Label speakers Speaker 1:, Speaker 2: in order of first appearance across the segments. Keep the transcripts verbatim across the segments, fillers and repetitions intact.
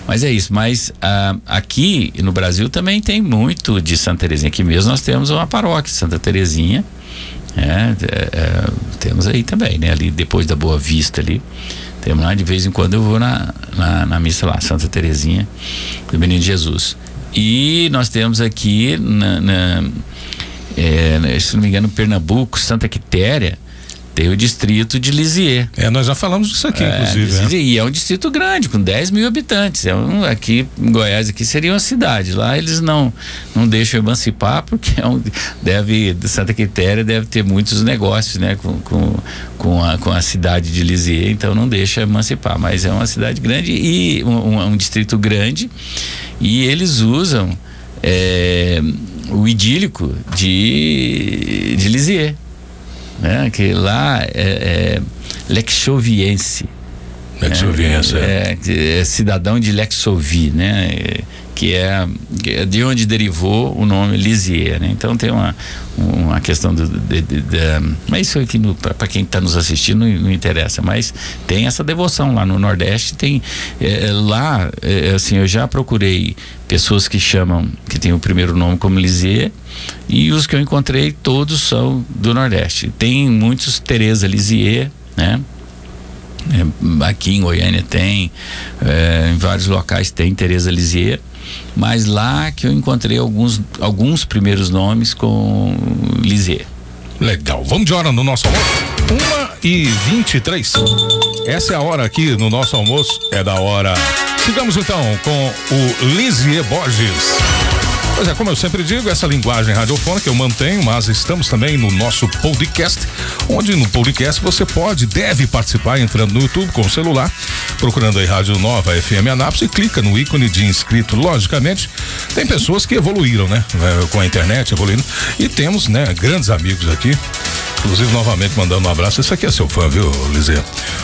Speaker 1: Mas é isso, mas ah, aqui no Brasil também tem muito de Santa Terezinha. Aqui mesmo nós temos uma paróquia, Santa Terezinha, é, é, é, temos aí também, né? Ali depois da Boa Vista ali, temos lá, de vez em quando eu vou na, na, na missa lá, Santa Terezinha do Menino Jesus. E nós temos aqui na, na é, se não me engano, Pernambuco, Santa Quitéria, tem o distrito de Lisieux.
Speaker 2: É, nós já falamos disso aqui,
Speaker 1: é,
Speaker 2: inclusive. É.
Speaker 1: E é um distrito grande, com dez mil habitantes. É um, aqui em Goiás aqui seria uma cidade. Lá eles não, não deixam emancipar, porque é um, deve, Santa Quitéria deve ter muitos negócios, né? Com, com, com, a, com a cidade de Lisieux, então não deixa emancipar. Mas é uma cidade grande e um, um, um distrito grande, e eles usam é, o idílico de, de Lisieux. Né? Que lá é, é Lexoviense.
Speaker 2: Lexoviense,
Speaker 1: é, é, é cidadão de Lexovie, né? É, que é, é de onde derivou o nome Lisieux, né? Então tem uma, uma questão do, de, de, de, mas isso aqui para quem está nos assistindo não, não interessa, mas tem essa devoção lá no Nordeste, tem é, lá, é, assim, eu já procurei pessoas que chamam, que tem o primeiro nome como Lisieux, e os que eu encontrei todos são do Nordeste. Tem muitos Teresa Lisieux, né? É, aqui em Goiânia tem, é, em vários locais tem Teresa Lisieux, mas lá que eu encontrei alguns, alguns primeiros nomes com Lisieux.
Speaker 2: Legal, vamos de hora no nosso almoço. uma e vinte e três. Essa é a hora aqui no nosso almoço, é da hora. Sigamos então com o Lisieux Borges. Pois é, como eu sempre digo, essa linguagem radiofônica eu mantenho, mas estamos também no nosso podcast, onde no podcast você pode, deve participar entrando no YouTube com o celular, procurando aí Rádio Nova F M Anápolis, e clica no ícone de inscrito. Logicamente, tem pessoas que evoluíram, né? Com a internet, evoluindo, e temos, né, grandes amigos aqui, inclusive novamente mandando um abraço. Esse aqui é seu fã, viu, Lisieux?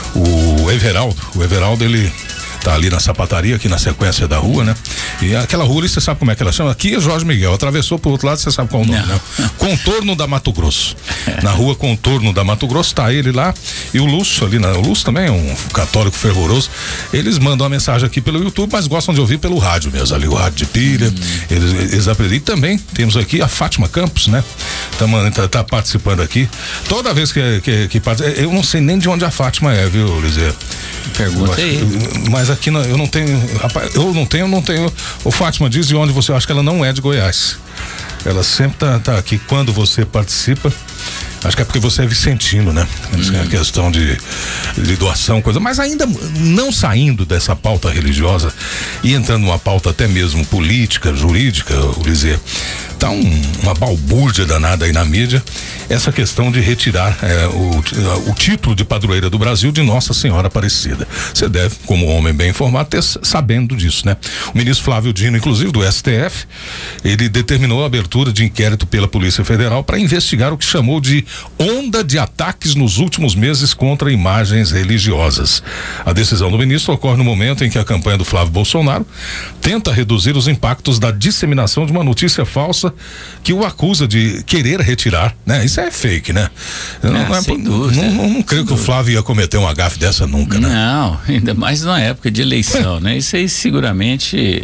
Speaker 2: O Everaldo, o Everaldo, ele tá ali na sapataria, aqui na sequência da rua, né? E aquela rua ali, você sabe como é que ela chama? Aqui é Jorge Miguel, atravessou pro outro lado, você sabe qual é o nome, né? Contorno da Mato Grosso. Na rua Contorno da Mato Grosso, tá ele lá, e o Lúcio ali, na, o Lúcio também é um católico fervoroso. Eles mandam uma mensagem aqui pelo YouTube, mas gostam de ouvir pelo rádio mesmo, ali o rádio de pilha, hum. eles, eles aprendem. E também temos aqui a Fátima Campos, né? Tá, tá participando aqui. Toda vez que, que, que participa, eu não sei nem de onde a Fátima é, viu, Lisieux?
Speaker 1: Pergunta aí.
Speaker 2: Mas aqui não, eu não tenho, rapaz, eu não tenho, não tenho. O Fátima diz de onde você, eu acho que ela não é de Goiás. Ela sempre tá, tá aqui quando você participa. Acho que é porque você é vicentino, né? Hum. É a questão de, de doação, coisa. Mas ainda não saindo dessa pauta religiosa e entrando numa pauta até mesmo política, jurídica, o Lisieux, tá um, uma balbúrdia danada aí na mídia, essa questão de retirar é, o, o título de padroeira do Brasil de Nossa Senhora Aparecida. Você deve, como homem bem informado, ter sabendo disso, né? O ministro Flávio Dino, inclusive do S T F, ele determinou a abertura de inquérito pela Polícia Federal para investigar o que chamou de onda de ataques nos últimos meses contra imagens religiosas. A decisão do ministro ocorre no momento em que a campanha do Flávio Bolsonaro tenta reduzir os impactos da disseminação de uma notícia falsa que o acusa de querer retirar, né? Isso é fake, né? Não,
Speaker 1: é,
Speaker 2: não, é,
Speaker 1: sem dúvida,
Speaker 2: não, não, não creio que o Flávio ia cometer uma gafe dessa nunca, né?
Speaker 1: Não, ainda mais na época de eleição, né? Isso aí seguramente,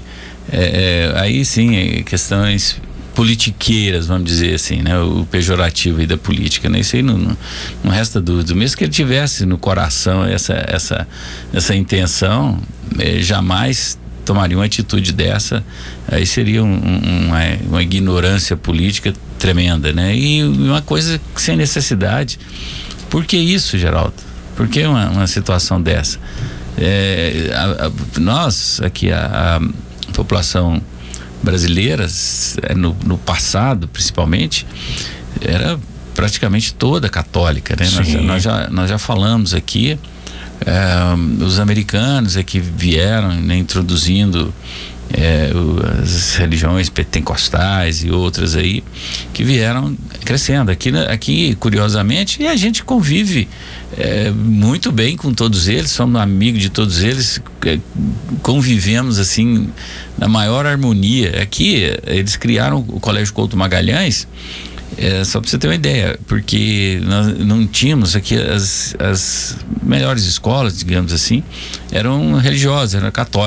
Speaker 1: é, é, aí sim, é questões politiqueiras, vamos dizer assim, né? O pejorativo aí da política, né? Isso aí não, não, não resta dúvida. Mesmo que ele tivesse no coração essa, essa, essa intenção, eh, jamais tomaria uma atitude dessa. Aí seria um, um, uma, uma ignorância política tremenda, né? E uma coisa sem necessidade. Por que isso, Geraldo? Por que uma, uma situação dessa? É, a, a, nós, aqui, a, a população brasileira, no, no passado principalmente, era praticamente toda católica, né? Nós, nós, já, nós já falamos aqui, é, os americanos é que vieram, né, introduzindo é, o, as religiões pentecostais e outras aí, que vieram crescendo aqui, aqui curiosamente, e a gente convive é, muito bem com todos eles, somos amigos de todos eles, é, convivemos assim na maior harmonia. Aqui eles criaram o Colégio Couto Magalhães, é, só para você ter uma ideia, porque nós não tínhamos aqui as, as melhores escolas, digamos assim, eram religiosas, eram católicas.